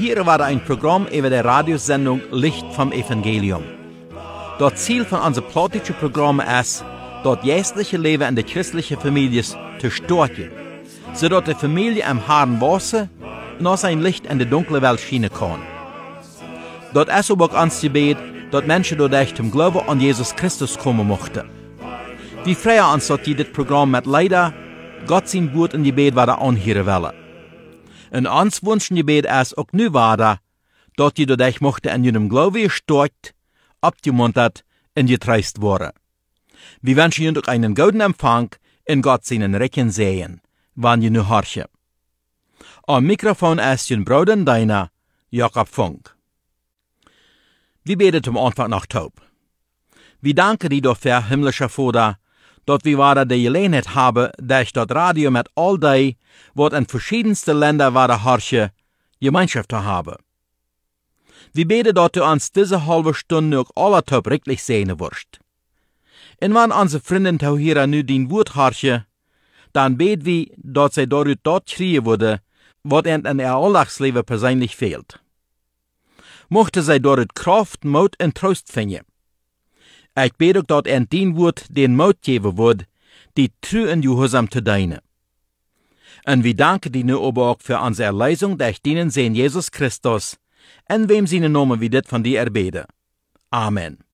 hier war ein Programm über die Radiosendung Licht vom Evangelium. Das Ziel von unserem politischen Programm ist, das geistliche Leben in der christlichen Familie zu stärken, sodass die Familie am harten Wasser noch sein Licht in die dunkle Welt schienen kann. Das ist auch uns Gebet, dass Menschen dadurch zum Glauben an Jesus Christus kommen möchten. Wir freuen uns, dass die das Programm mit leider Gott sein Wort in Gebet weiter anhören wollen. Und uns wünschen Gebet ist auch nu weiter, dass die dadurch möchten in ihrem Glauben gestärkt, abgemuntert und getröstet worden. Wir wünschen Ihnen auch einen guten Empfang in Gott seinen Recken sehen, wann ihr nu horchen. Am Mikrofon ist Ihr Bruder und Deiner, Jakob Funk. Wir beten zum Anfang noch taub. Wir danken dir dafür, himmlischer Vater, dass wir weiter die Gelegenheit haben, durch das Radio mit all die, was in verschiedensten Ländern weiter horchen, Gemeinschaft zu haben. Wir beten, dass du uns diese halbe Stunde auch alle taub richtig sehen wirst. Und wenn unsere Freunde hier nu dein Wort horchen, dann beten wir, dass sie dadurch dort kriegen würde, was ihnen in ihr Alltagsleben persönlich fehlt. Mochte sie dort Kraft, Mut und Trost finden. Ich bete auch, dass ihnen dein Wort den Mut geben wird, die treu und gehorsam zu dienen. Und wir danken dir nu aber auch für unsere Erlösung durch deinen Sohn Jesus Christus, in wem seine Namen wir das von dir erbeten. Amen.